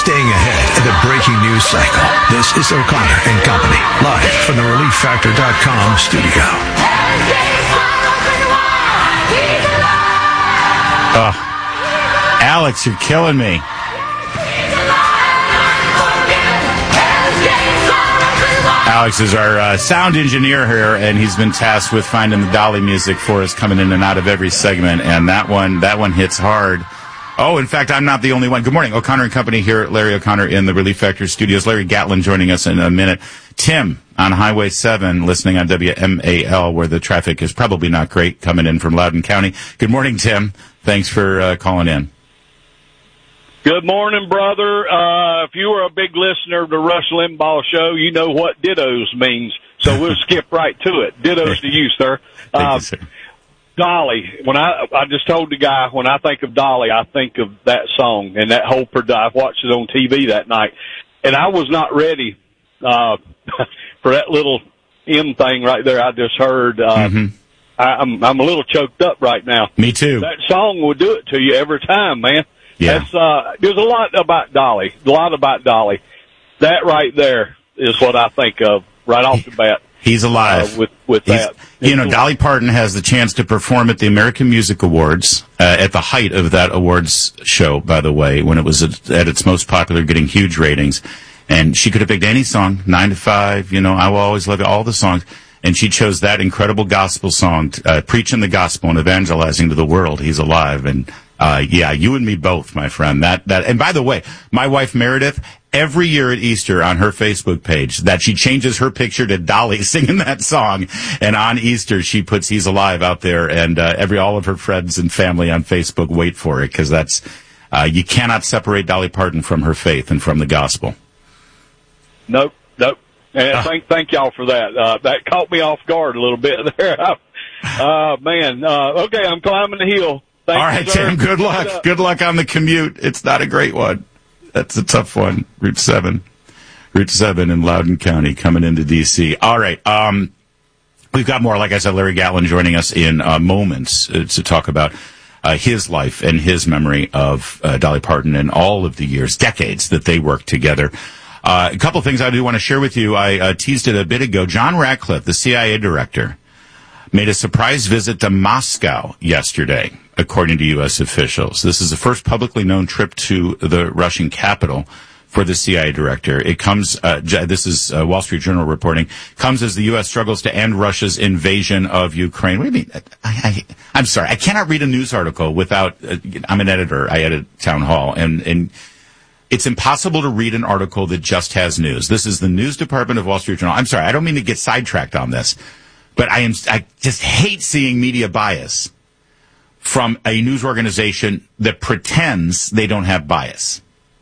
staying ahead of the breaking news cycle. This is O'Connor and Company, live from the ReliefFactor.com studio. Alex, you're killing me. Alex is our sound engineer here, and he's been tasked with finding the Dolly music for us, coming in and out of every segment, and that one hits hard. Oh, in fact, I'm not the only one. Good morning, O'Connor and Company here. Larry O'Connor in the Relief Factor studios. Larry Gatlin joining us in a minute. Tim on Highway 7, listening on WMAL, where the traffic is probably not great, coming in from Loudoun County. Good morning, Tim. Thanks for calling in. Good morning, brother. If you were a big listener of the Rush Limbaugh show, you know what dittos means. So we'll skip right to it. Dittos to you, sir. Thank you, sir. Dolly, when I just told the guy, when I think of Dolly, I think of that song and that whole I watched it on TV that night, and I was not ready for that little M thing right there I just heard. I'm a little choked up right now. Me too. That song will do it to you every time, man. Yeah. There's a lot about Dolly. That right there is what I think of right off the bat. He's alive. With that. Dolly Parton has the chance to perform at the American Music Awards, at the height of that awards show, by the way, when it was at its most popular, getting huge ratings. And she could have picked any song, 9 to 5, I Will Always Love You, all the songs. And she chose that incredible gospel song, preaching the gospel and evangelizing to the world. He's alive. And, you and me both, my friend. And by the way, my wife Meredith, every year at Easter on her Facebook page, that she changes her picture to Dolly singing that song. And on Easter, she puts He's Alive out there, and all of her friends and family on Facebook wait for it, because that's, you cannot separate Dolly Parton from her faith and from the gospel. Nope. And thank y'all for that. That caught me off guard a little bit there. Man. Okay, I'm climbing the hill. All right, Tim, good luck. Good luck on the commute. It's not a great one. That's a tough one. Route 7 in Loudoun County, coming into D.C. All right. We've got more, like I said, Larry Gatlin joining us in moments to talk about his life and his memory of Dolly Parton and all of the years, decades that they worked together. A couple things I do want to share with you. I teased it a bit ago. John Ratcliffe, the CIA director, made a surprise visit to Moscow yesterday, according to U.S. officials. This is the first publicly known trip to the Russian capital for the CIA director. It comes, this is Wall Street Journal reporting, comes as the U.S. struggles to end Russia's invasion of Ukraine. What do you mean? I'm sorry. I cannot read a news article without, I'm an editor. I edit Town Hall, and it's impossible to read an article that just has news. This is the news department of Wall Street Journal. I'm sorry. I don't mean to get sidetracked on this, but I just hate seeing media bias from a news organization that pretends they don't have bias.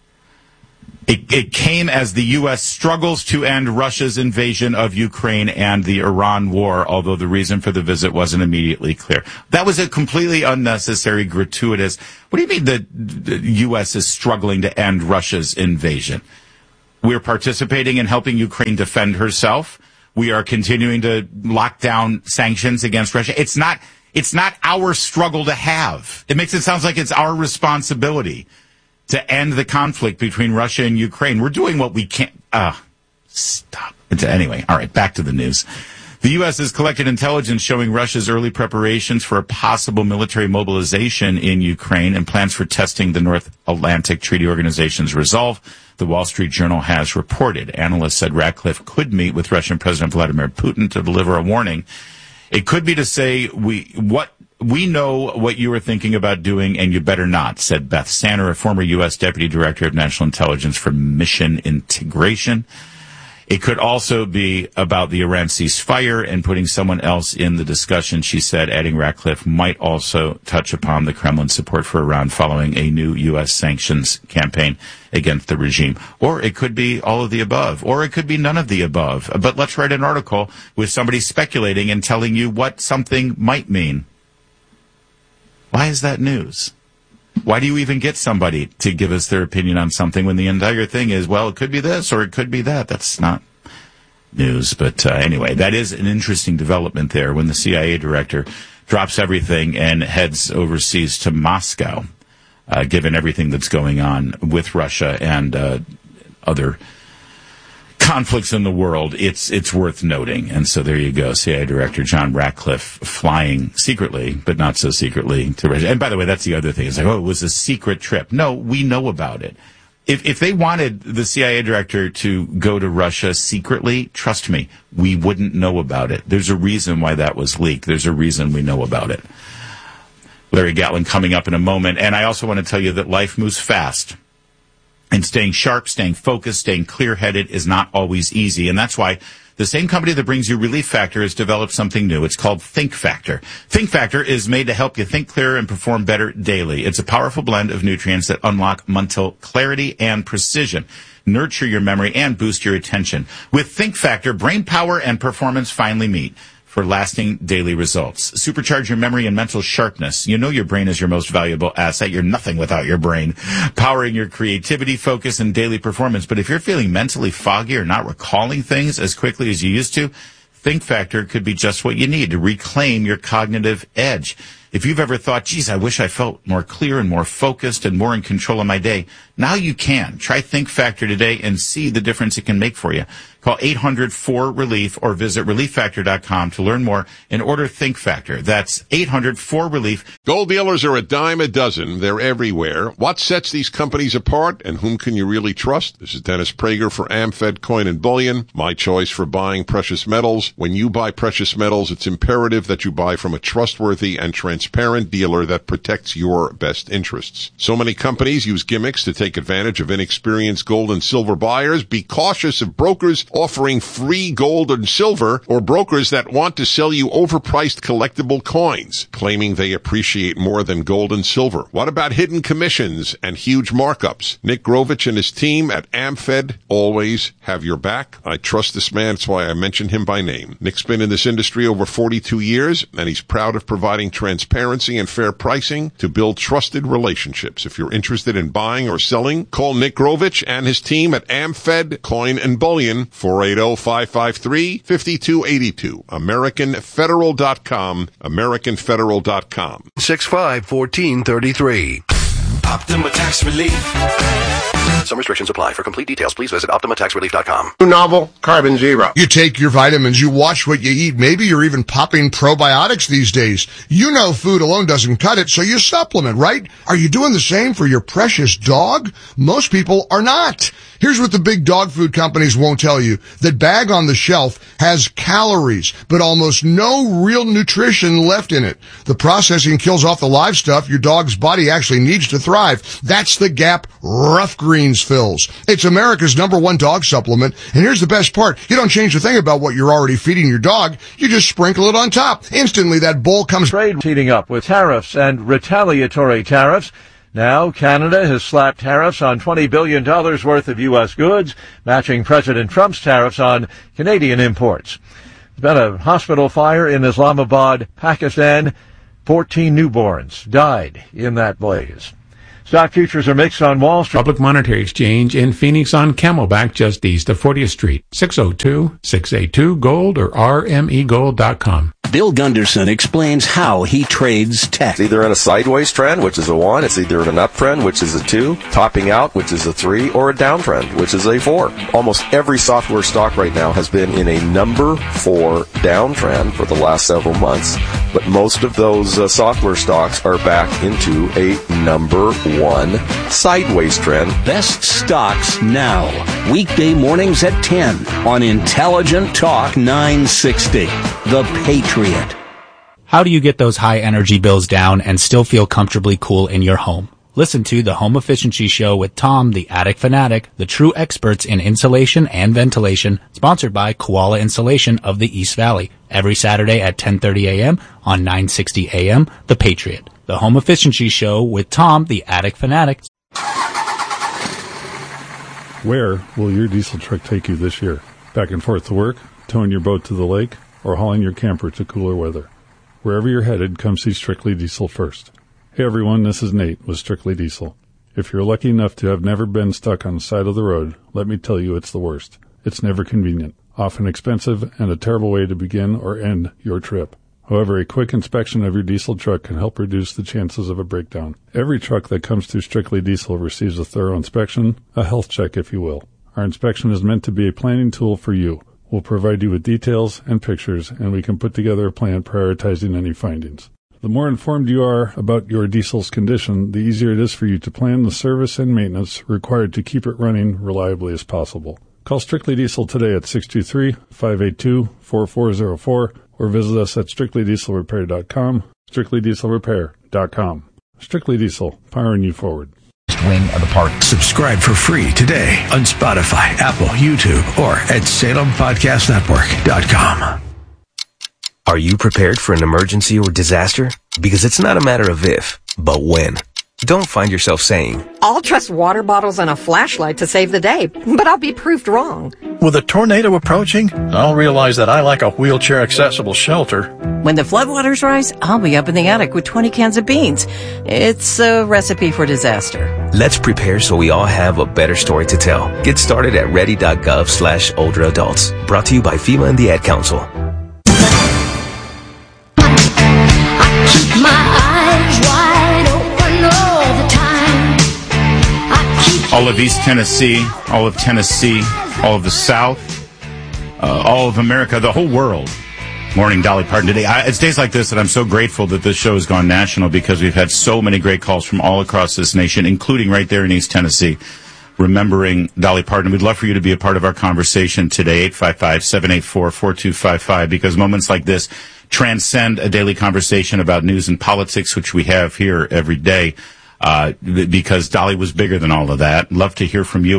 It came as the U.S. struggles to end Russia's invasion of Ukraine and the Iran war, although the reason for the visit wasn't immediately clear. That was a completely unnecessary, gratuitous. What do you mean the U.S. is struggling to end Russia's invasion? We're participating in helping Ukraine defend herself. We are continuing to lock down sanctions against Russia. It's not our struggle to have. It makes it sound like it's our responsibility to end the conflict between Russia and Ukraine. We're doing what we can. Stop. Anyway, all right, back to the news. The U.S. has collected intelligence showing Russia's early preparations for a possible military mobilization in Ukraine and plans for testing the North Atlantic Treaty Organization's resolve, the Wall Street Journal has reported. Analysts said Ratcliffe could meet with Russian President Vladimir Putin to deliver a warning. It could be to say, we know what you were thinking about doing, and you better not, said Beth Sanner, a former U.S. Deputy Director of National Intelligence for Mission Integration. It could also be about the Iran ceasefire and putting someone else in the discussion, she said, adding Ratcliffe might also touch upon the Kremlin's support for Iran following a new U.S. sanctions campaign against the regime. Or it could be all of the above, or it could be none of the above. But let's write an article with somebody speculating and telling you what something might mean. Why is that news? Why do you even get somebody to give us their opinion on something when the entire thing is, well, it could be this or it could be that? That's not news. But anyway, that is an interesting development there when the CIA director drops everything and heads overseas to Moscow. given everything that's going on with Russia and other conflicts in the world. It's worth noting. And so there you go. CIA Director John Ratcliffe flying secretly, but not so secretly, to Russia. And by the way, that's the other thing. It's like, it was a secret trip. No, we know about it. If they wanted the CIA director to go to Russia secretly, trust me, we wouldn't know about it. There's a reason why that was leaked. There's a reason we know about it. Larry Gatlin coming up in a moment. And I also want to tell you that life moves fast. And staying sharp, staying focused, staying clear-headed is not always easy. And that's why the same company that brings you Relief Factor has developed something new. It's called Think Factor. Think Factor is made to help you think clearer and perform better daily. It's a powerful blend of nutrients that unlock mental clarity and precision, nurture your memory, and boost your attention. With Think Factor, brain power and performance finally meet for lasting daily results. Supercharge your memory and mental sharpness. You know your brain is your most valuable asset. You're nothing without your brain. Powering your creativity, focus, and daily performance. But if you're feeling mentally foggy or not recalling things as quickly as you used to, Think Factor could be just what you need to reclaim your cognitive edge. If you've ever thought, geez, I wish I felt more clear and more focused and more in control of my day, now you can. Try Think Factor today and see the difference it can make for you. Call 800-4RELIEF or visit ReliefFactor.com to learn more and order Think Factor. That's 800-4RELIEF. Gold dealers are a dime a dozen. They're everywhere. What sets these companies apart, and whom can you really trust? This is Dennis Prager for AmFed Coin and Bullion, my choice for buying precious metals. When you buy precious metals, it's imperative that you buy from a trustworthy and transparent dealer that protects your best interests. So many companies use gimmicks to take advantage of inexperienced gold and silver buyers. Be cautious of brokers offering free gold and silver, or brokers that want to sell you overpriced collectible coins, claiming they appreciate more than gold and silver. What about hidden commissions and huge markups? Nick Grovich and his team at AmFed always have your back. I trust this man. That's why I mention him by name. Nick's been in this industry over 42 years, and he's proud of providing transparency and fair pricing to build trusted relationships. If you're interested in buying or selling, call Nick Grovich and his team at AmFed Coin and Bullion, 480-553-5282. AmericanFederal.com. AmericanFederal.com. 65-1433. Optima Tax Relief. Some restrictions apply. For complete details, please visit OptimaTaxRelief.com. New novel, Carbon Zero. You take your vitamins, you watch what you eat. Maybe you're even popping probiotics these days. You know food alone doesn't cut it, so you supplement, right? Are you doing the same for your precious dog? Most people are not. Here's what the big dog food companies won't tell you. That bag on the shelf has calories, but almost no real nutrition left in it. The processing kills off the live stuff your dog's body actually needs to thrive. That's the gap Rough Greens fills. It's America's #1 dog supplement, and here's the best part. You don't change a thing about what you're already feeding your dog. You just sprinkle it on top. Instantly, that bowl comes... Trade heating up with tariffs and retaliatory tariffs. Now, Canada has slapped tariffs on $20 billion worth of U.S. goods, matching President Trump's tariffs on Canadian imports. There's been a hospital fire in Islamabad, Pakistan. 14 newborns died in that blaze. Stock futures are mixed on Wall Street. Public Monetary Exchange in Phoenix on Camelback, just east of 40th Street. 602-682-GOLD or rmegold.com. Bill Gunderson explains how he trades tech. It's either in a sideways trend, which is a 1. It's either in an uptrend, which is a 2. Topping out, which is a 3. Or a downtrend, which is a 4. Almost every software stock right now has been in a number 4 downtrend for the last several months. But most of those software stocks are back into a number 1 sideways trend. Best stocks now. Weekday mornings at 10 on Intelligent Talk 960. The Patriot. How do you get those high energy bills down and still feel comfortably cool in your home? Listen to the Home Efficiency Show with Tom, the Attic Fanatic, the true experts in insulation and ventilation, sponsored by Koala Insulation of the East Valley, every Saturday at 10:30 a.m. on 960 a.m. The Patriot. The Home Efficiency Show with Tom, the Attic Fanatic. Where will your diesel truck take you this year? Back and forth to work, towing your boat to the lake, or hauling your camper to cooler weather? Wherever you're headed, come see Strictly Diesel first. Hey everyone, this is Nate with Strictly Diesel. If you're lucky enough to have never been stuck on the side of the road, let me tell you it's the worst. It's never convenient, often expensive, and a terrible way to begin or end your trip. However, a quick inspection of your diesel truck can help reduce the chances of a breakdown. Every truck that comes through Strictly Diesel receives a thorough inspection, a health check if you will. Our inspection is meant to be a planning tool for you. We'll provide you with details and pictures, and we can put together a plan prioritizing any findings. The more informed you are about your diesel's condition, the easier it is for you to plan the service and maintenance required to keep it running reliably as possible. Call Strictly Diesel today at 623-582-4404 or visit us at strictlydieselrepair.com, strictlydieselrepair.com. Strictly Diesel, powering you forward. Wing of the park. Subscribe for free today on Spotify, Apple, YouTube, or at SalemPodcastNetwork.com. Are you prepared for an emergency or disaster? Because it's not a matter of if, but when. Don't find yourself saying, I'll trust water bottles and a flashlight to save the day, but I'll be proved wrong. With a tornado approaching, I'll realize that I lack a wheelchair-accessible shelter. When the floodwaters rise, I'll be up in the attic with 20 cans of beans. It's a recipe for disaster. Let's prepare so we all have a better story to tell. Get started at ready.gov/older adults. Brought to you by FEMA and the Ad Council. Keep my eyes wide open all the time. All of East Tennessee, all of Tennessee, all of the South, all of America, the whole world. Morning, Dolly Parton today. It's days like this that I'm so grateful that this show has gone national because we've had so many great calls from all across this nation, including right there in East Tennessee, remembering Dolly Parton. We'd love for you to be a part of our conversation today, 855-784-4255, because moments like this transcend a daily conversation about news and politics, which we have here every day, because Dolly was bigger than all of that. Love to hear from you,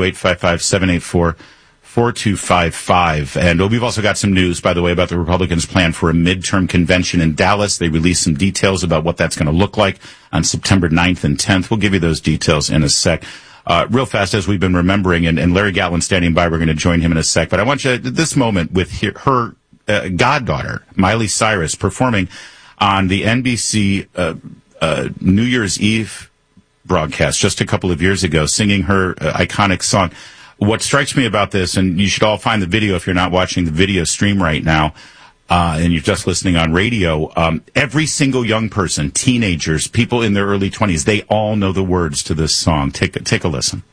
855-784-4255. And we've also got some news, by the way, about the Republicans' plan for a midterm convention in Dallas. They released some details about what that's going to look like on September 9th and 10th. We'll give you those details in a sec. Real fast, as we've been remembering, and Larry Gatlin standing by, we're going to join him in a sec. But I want you to, this moment with her goddaughter, Miley Cyrus, performing on the NBC New Year's Eve broadcast just a couple of years ago, singing her iconic song. What strikes me about this, and you should all find the video if you're not watching the video stream right now, and you're just listening on radio, every single young person, teenagers, people in their early 20s, they all know the words to this song. Take a listen.